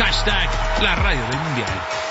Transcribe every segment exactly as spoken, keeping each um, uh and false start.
Hashtag la radio del mundial.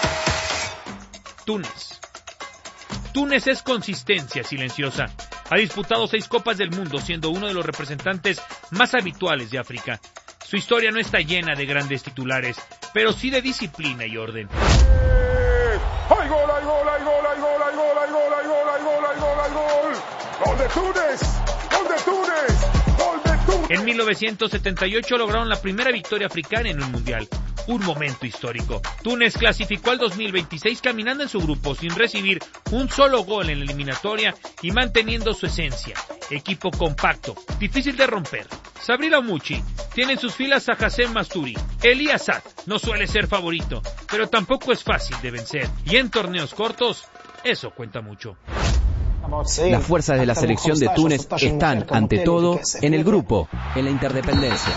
Túnez. Túnez es consistencia silenciosa. Ha disputado seis Copas del Mundo, siendo uno de los representantes más habituales de África. Su historia no está llena de grandes titulares, pero sí de disciplina y orden. ¡Hay gol, hay gol, hay gol, hay gol, hay gol, hay gol, hay gol, hay gol, hay gol, hay gol! ¡Gol de Túnez! ¡Gol de Túnez! ¡Gol de Túnez! En mil novecientos setenta y ocho lograron la primera victoria africana en un mundial. Un momento histórico. Túnez clasificó al dos mil veintiséis caminando en su grupo sin recibir un solo gol en la eliminatoria y manteniendo su esencia. Equipo compacto, difícil de romper. Sabri Lamouchi tiene en sus filas a Hassem Masturi. Elías Saad no suele ser favorito, pero tampoco es fácil de vencer. Y en torneos cortos, eso cuenta mucho. Las fuerzas de la selección de Túnez están, ante todo, en el grupo, en la interdependencia.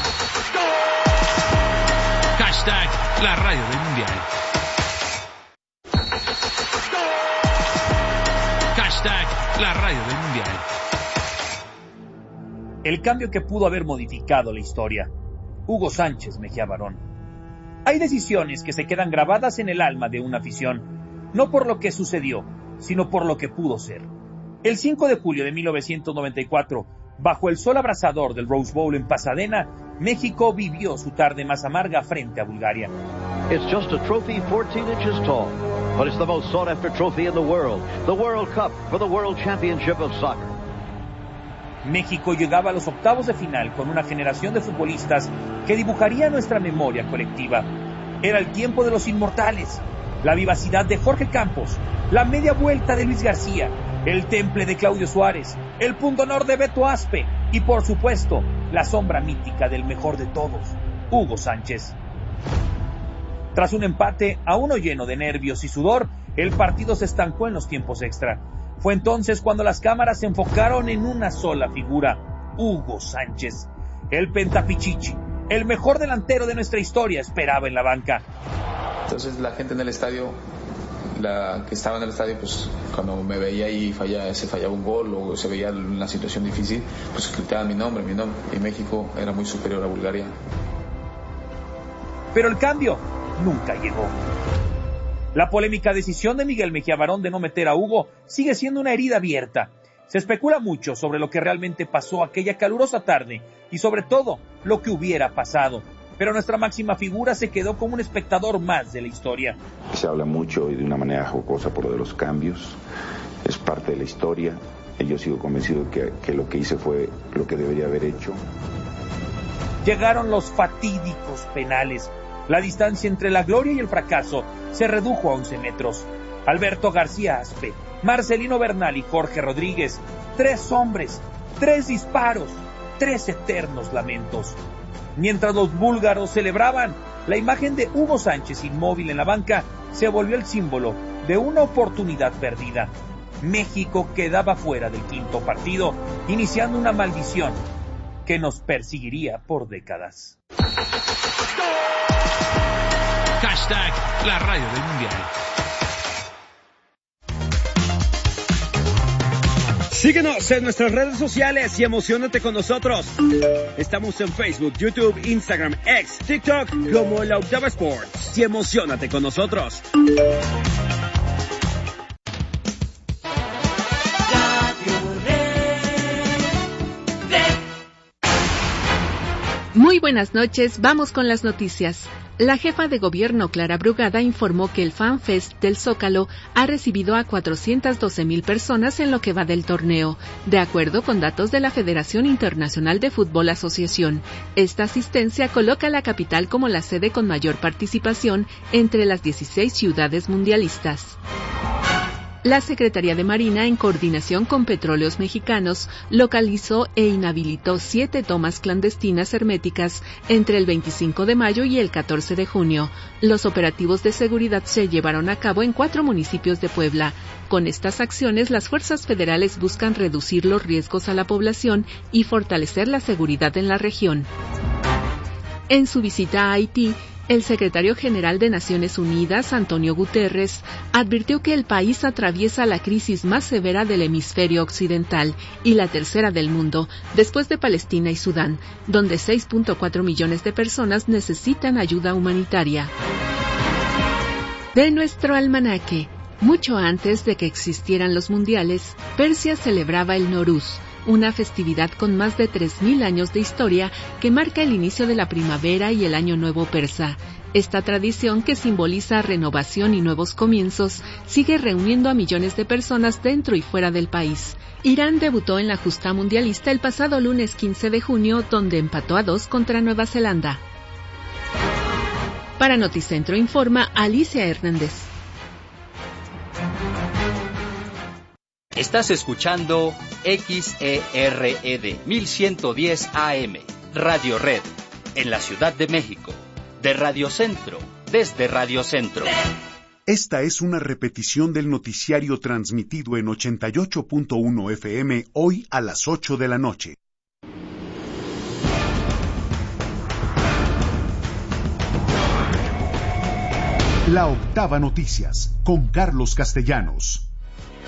Hashtag la radio del mundial. Hashtag la radio del mundial. El cambio que pudo haber modificado la historia. Hugo Sánchez Mejía Barón. Hay decisiones que se quedan grabadas en el alma de una afición, no por lo que sucedió, sino por lo que pudo ser. El cinco de julio de mil novecientos noventa y cuatro, bajo el sol abrasador del Rose Bowl en Pasadena, México vivió su tarde más amarga frente a Bulgaria. It's just a trophy fourteen inches tall, but it's the most sought after trophy in the world, the World Cup for the World Championship of Soccer. México llegaba a los octavos de final con una generación de futbolistas que dibujaría nuestra memoria colectiva. Era el tiempo de los inmortales, la vivacidad de Jorge Campos, la media vuelta de Luis García, el temple de Claudio Suárez, el pundonor de Beto Aspe y, por supuesto, la sombra mítica del mejor de todos, Hugo Sánchez. Tras un empate a uno lleno de nervios y sudor, el partido se estancó en los tiempos extra. Fue entonces cuando las cámaras se enfocaron en una sola figura, Hugo Sánchez. El pentapichichi, el mejor delantero de nuestra historia, esperaba en la banca. Entonces la gente en el estadio, la que estaba en el estadio, pues cuando me veía y falla, se fallaba un gol o se veía una situación difícil, pues gritaban mi nombre, mi nombre. Y México era muy superior a Bulgaria. Pero el cambio nunca llegó. La polémica decisión de Miguel Mejía Barón de no meter a Hugo sigue siendo una herida abierta. Se especula mucho sobre lo que realmente pasó aquella calurosa tarde y sobre todo lo que hubiera pasado. Pero nuestra máxima figura se quedó como un espectador más de la historia. Se habla mucho y de una manera jocosa por lo de los cambios. Es parte de la historia. Y yo sigo convencido que, que lo que hice fue lo que debería haber hecho. Llegaron los fatídicos penales. La distancia entre la gloria y el fracaso se redujo a once metros. Alberto García Aspe, Marcelino Bernal y Jorge Rodríguez. Tres hombres, tres disparos, tres eternos lamentos. Mientras los búlgaros celebraban, la imagen de Hugo Sánchez inmóvil en la banca se volvió el símbolo de una oportunidad perdida. México quedaba fuera del quinto partido, iniciando una maldición que nos perseguiría por décadas. Hashtag la radio del mundial. Síguenos en nuestras redes sociales y emociónate con nosotros. Estamos en Facebook, YouTube, Instagram, X, TikTok como La Octava Sports. Y emociónate con nosotros. Muy buenas noches, vamos con las noticias. La jefa de gobierno Clara Brugada informó que el FanFest del Zócalo ha recibido a cuatrocientas doce mil personas en lo que va del torneo, de acuerdo con datos de la Federación Internacional de Fútbol Asociación. Esta asistencia coloca a la capital como la sede con mayor participación entre las dieciséis ciudades mundialistas. La Secretaría de Marina, en coordinación con Petróleos Mexicanos, localizó e inhabilitó siete tomas clandestinas herméticas entre el veinticinco de mayo y el catorce de junio. Los operativos de seguridad se llevaron a cabo en cuatro municipios de Puebla. Con estas acciones, las fuerzas federales buscan reducir los riesgos a la población y fortalecer la seguridad en la región. En su visita a Haití, El secretario general de Naciones Unidas, Antonio Guterres, advirtió que el país atraviesa la crisis más severa del hemisferio occidental y la tercera del mundo, después de Palestina y Sudán, donde seis punto cuatro millones de personas necesitan ayuda humanitaria. De nuestro almanaque, mucho antes de que existieran los mundiales, Persia celebraba el Nowruz, una festividad con más de tres mil años de historia que marca el inicio de la primavera y el año nuevo persa. Esta tradición, que simboliza renovación y nuevos comienzos, sigue reuniendo a millones de personas dentro y fuera del país. Irán debutó en la justa mundialista el pasado lunes quince de junio, donde empató a dos contra Nueva Zelanda. Para Noticentro informa Alicia Hernández. Estás escuchando X E R E D mil ciento diez A M, Radio Red, en la Ciudad de México, de Radio Centro, desde Radio Centro. Esta es una repetición del noticiario transmitido en ochenta y ocho punto uno F M hoy a las ocho de la noche. La Octava Noticias, con Carlos Castellanos.